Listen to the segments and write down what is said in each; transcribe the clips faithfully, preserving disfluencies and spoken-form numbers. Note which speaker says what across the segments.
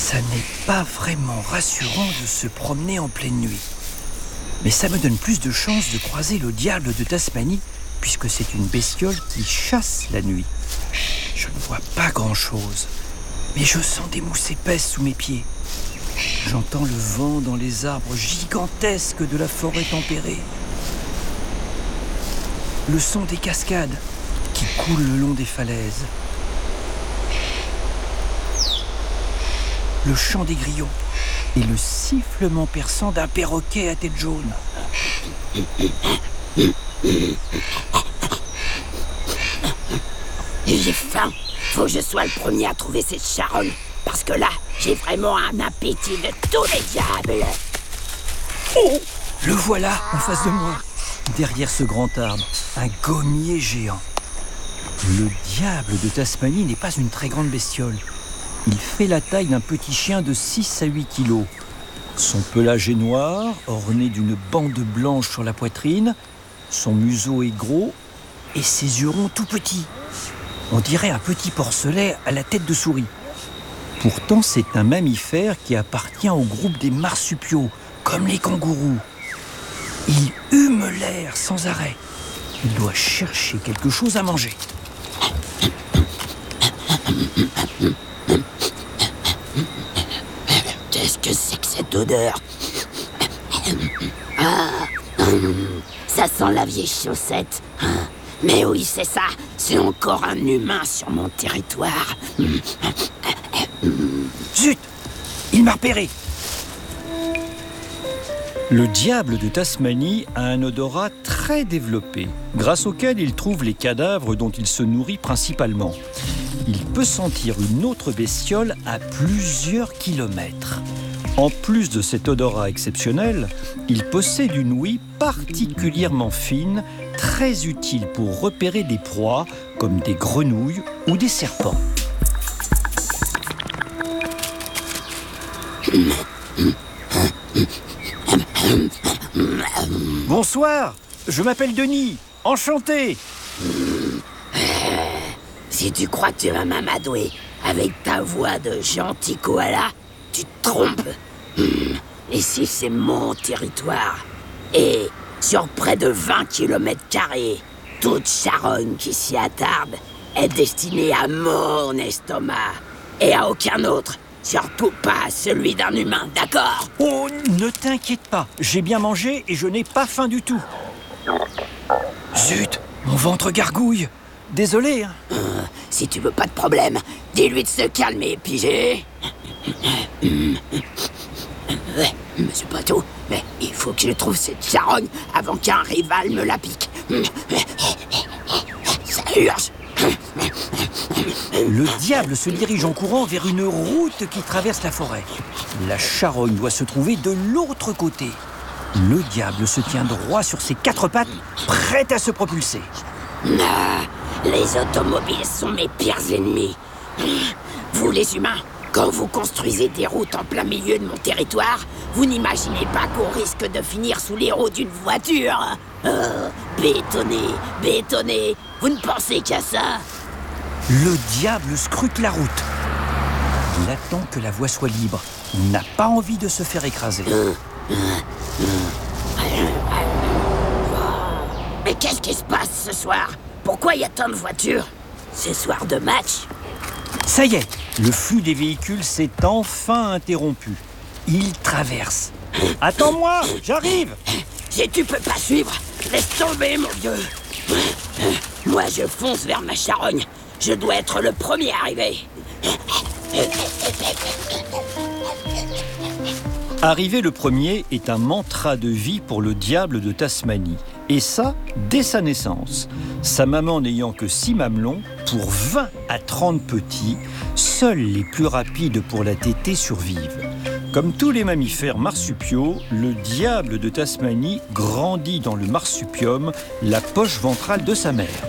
Speaker 1: Ça n'est pas vraiment rassurant de se promener en pleine nuit. Mais ça me donne plus de chances de croiser le diable de Tasmanie, puisque c'est une bestiole qui chasse la nuit. Je ne vois pas grand-chose, mais je sens des mousses épaisses sous mes pieds. J'entends le vent dans les arbres gigantesques de la forêt tempérée. Le son des cascades qui coulent le long des falaises. Le chant des grillons et le sifflement perçant d'un perroquet à tête jaune.
Speaker 2: J'ai faim. Faut que je sois le premier à trouver cette charogne. Parce que là, j'ai vraiment un appétit de tous les diables.
Speaker 1: Oh, le voilà en face de moi. Derrière ce grand arbre, un gommier géant. Le diable de Tasmanie n'est pas une très grande bestiole. Il fait la taille d'un petit chien de six à huit kilos. Son pelage est noir, orné d'une bande blanche sur la poitrine. Son museau est gros et ses yeux ronds tout petits. On dirait un petit porcelet à la tête de souris. Pourtant, c'est un mammifère qui appartient au groupe des marsupiaux, comme les kangourous. Il hume l'air sans arrêt. Il doit chercher quelque chose à manger.
Speaker 2: Qu'est-ce que c'est que cette odeur? Ah, ça sent la vieille chaussette. Mais oui, c'est ça. C'est encore un humain sur mon territoire.
Speaker 1: Zut! Il m'a repéré! Le diable de Tasmanie a un odorat très développé, grâce auquel il trouve les cadavres dont il se nourrit principalement. Il peut sentir une autre bestiole à plusieurs kilomètres. En plus de cet odorat exceptionnel, il possède une ouïe particulièrement fine, très utile pour repérer des proies comme des grenouilles ou des serpents. Bonsoir, je m'appelle Denis, enchanté.
Speaker 2: Si tu crois que tu vas m'amadouer avec ta voix de gentil koala, tu te trompes. Ici, c'est mon territoire. Et sur près de vingt kilomètres carrés, toute charogne qui s'y attarde est destinée à mon estomac et à aucun autre. Surtout pas celui d'un humain, d'accord?
Speaker 1: Oh, ne t'inquiète pas, j'ai bien mangé et je n'ai pas faim du tout. Zut, mon ventre gargouille. Désolé, hein.
Speaker 2: Euh, si tu veux pas de problème, dis-lui de se calmer, pigé. Ouais, monsieur Pato, mais il faut que je trouve cette charogne avant qu'un rival me la pique. Ça urge.
Speaker 1: Le diable se dirige en courant vers une route qui traverse la forêt. La charogne doit se trouver de l'autre côté. Le diable se tient droit sur ses quatre pattes, prêt à se propulser.
Speaker 2: Ah, les automobiles sont mes pires ennemis. Vous les humains, quand vous construisez des routes en plein milieu de mon territoire, vous n'imaginez pas qu'on risque de finir sous les roues d'une voiture. Euh, bétonné, bétonné, vous ne pensez qu'à ça?
Speaker 1: Le diable scrute la route. Il attend que la voie soit libre. Il n'a pas envie de se faire écraser.
Speaker 2: Mais qu'est-ce qui se passe ce soir? Pourquoi il y a tant de voitures? C'est soir de match?
Speaker 1: Ça y est, le flux des véhicules s'est enfin interrompu. Il traverse. Attends-moi, j'arrive!
Speaker 2: Si tu peux pas suivre, laisse tomber, mon vieux. Moi, je fonce vers ma charogne. Je dois être le premier arrivé.
Speaker 1: Arriver le premier est un mantra de vie pour le diable de Tasmanie. Et ça, dès sa naissance. Sa maman n'ayant que six mamelons, pour vingt à trente petits, seuls les plus rapides pour la téter survivent. Comme tous les mammifères marsupiaux, le diable de Tasmanie grandit dans le marsupium, la poche ventrale de sa mère.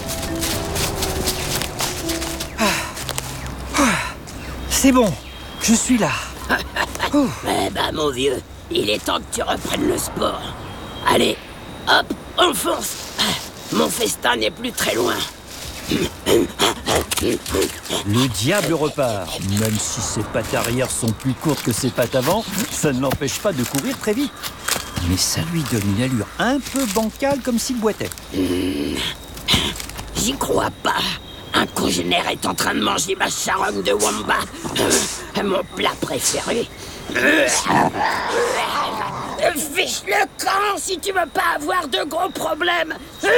Speaker 1: Ah. Ah. C'est bon, je suis là.
Speaker 2: Eh ben, mon vieux, il est temps que tu reprennes le sport. Allez, hop, on fonce. Mon festin n'est plus très loin.
Speaker 1: Le diable repart. Même si ses pattes arrière sont plus courtes que ses pattes avant, ça ne l'empêche pas de courir très vite. Mais ça lui donne une allure un peu bancale, comme s'il boitait.
Speaker 2: Mmh. J'y crois pas. Un congénère est en train de manger ma charogne de wamba. Euh, mon plat préféré. Euh, euh, fiche le camp si tu veux pas avoir de gros problèmes.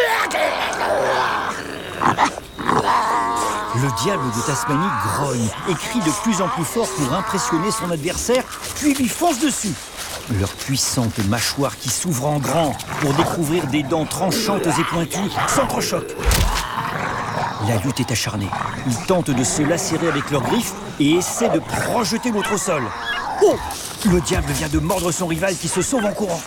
Speaker 1: Le diable de Tasmanie grogne et crie de plus en plus fort pour impressionner son adversaire, puis lui fonce dessus. Leurs puissantes mâchoires qui s'ouvrent en grand pour découvrir des dents tranchantes et pointues s'entrechoquent. La lutte est acharnée. Ils tentent de se lacérer avec leurs griffes et essaient de projeter l'autre au sol. Oh! Le diable vient de mordre son rival qui se sauve en courant.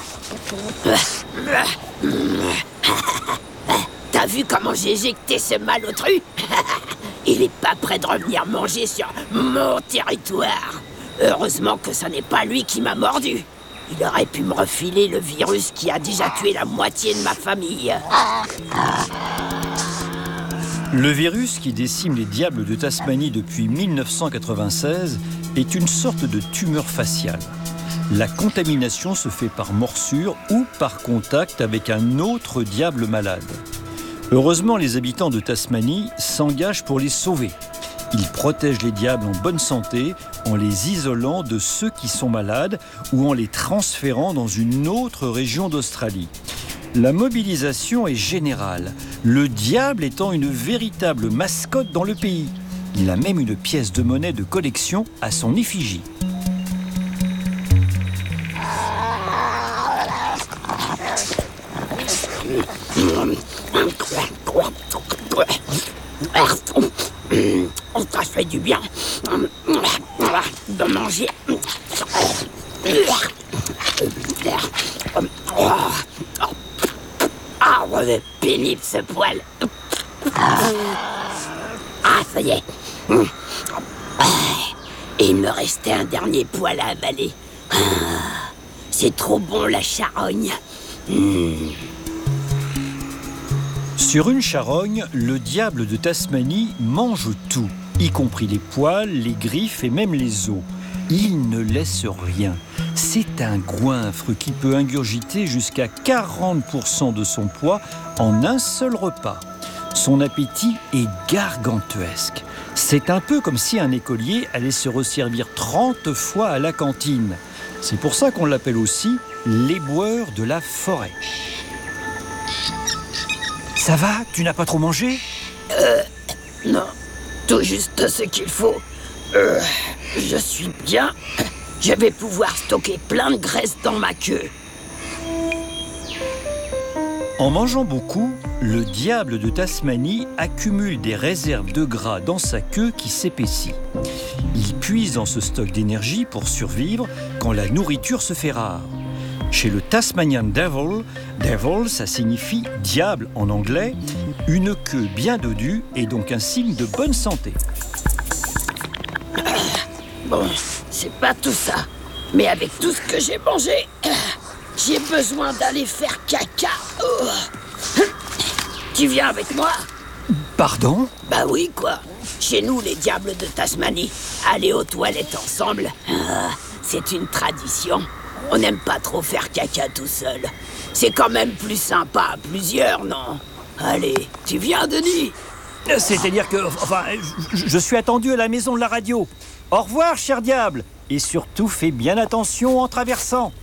Speaker 2: T'as vu comment j'ai éjecté ce malotru? Il est pas prêt de revenir manger sur mon territoire. Heureusement que ce n'est pas lui qui m'a mordu. Il aurait pu me refiler le virus qui a déjà tué la moitié de ma famille.
Speaker 1: Le virus qui décime les diables de Tasmanie depuis mille neuf cent quatre-vingt-seize est une sorte de tumeur faciale. La contamination se fait par morsure ou par contact avec un autre diable malade. Heureusement, les habitants de Tasmanie s'engagent pour les sauver. Ils protègent les diables en bonne santé en les isolant de ceux qui sont malades ou en les transférant dans une autre région d'Australie. La mobilisation est générale, le diable étant une véritable mascotte dans le pays. Il a même une pièce de monnaie de collection à son effigie.
Speaker 2: Ça fait du bien de manger. Ah, c'est pénible ce poil. Ah, ça y est. Et il me restait un dernier poil à avaler. C'est trop bon la charogne.
Speaker 1: Sur une charogne, le diable de Tasmanie mange tout, y compris les poils, les griffes et même les os. Il ne laisse rien. C'est un goinfre qui peut ingurgiter jusqu'à quarante pour cent de son poids en un seul repas. Son appétit est gargantuesque. C'est un peu comme si un écolier allait se resservir trente fois à la cantine. C'est pour ça qu'on l'appelle aussi l'éboueur de la forêt. Ça va? Tu n'as pas trop mangé?
Speaker 2: Euh, non, tout juste ce qu'il faut. Euh, je suis bien. Je vais pouvoir stocker plein de graisse dans ma queue.
Speaker 1: En mangeant beaucoup, le diable de Tasmanie accumule des réserves de gras dans sa queue qui s'épaissit. Il puise dans ce stock d'énergie pour survivre quand la nourriture se fait rare. Chez le Tasmanian Devil, Devil, ça signifie diable en anglais, une queue bien dodue est donc un signe de bonne santé.
Speaker 2: Bon, c'est pas tout ça, mais avec tout ce que j'ai mangé, j'ai besoin d'aller faire caca. Oh. Tu viens avec moi?
Speaker 1: Pardon?
Speaker 2: Bah oui, quoi. Chez nous, les diables de Tasmanie, aller aux toilettes ensemble, ah, c'est une tradition. On n'aime pas trop faire caca tout seul. C'est quand même plus sympa à plusieurs, non? Allez, tu viens, Denis?
Speaker 1: C'est-à-dire que, enfin, je, je suis attendu à la maison de la radio. Au revoir, cher diable. Et surtout, fais bien attention en traversant.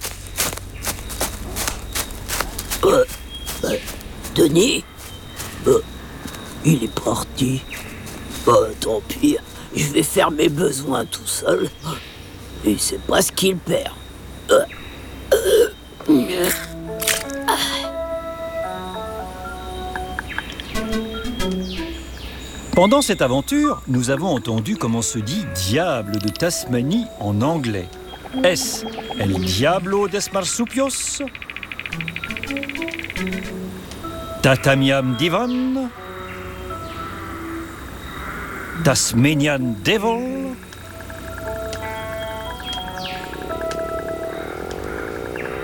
Speaker 2: Euh, euh, Denis? euh, Il est parti. Oh, tant pis, je vais faire mes besoins tout seul. Et c'est pas ce qu'il perd. Euh, euh, euh.
Speaker 1: Pendant cette aventure, nous avons entendu comment se dit diable de Tasmanie en anglais. Est-ce el diablo des marsupios? Tatamiam divan? Tasmanian devil?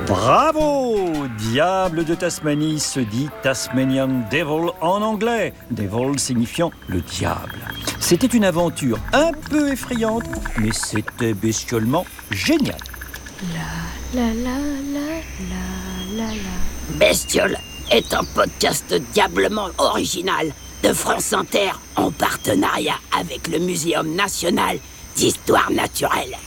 Speaker 1: Bravo! Diable de Tasmanie se dit Tasmanian Devil en anglais. Devil signifiant le diable. C'était une aventure un peu effrayante, mais c'était bestiolement génial.
Speaker 3: La la la la la la la.
Speaker 2: Bestiole est un podcast diablement original de France Inter en partenariat avec le Muséum national d'histoire naturelle.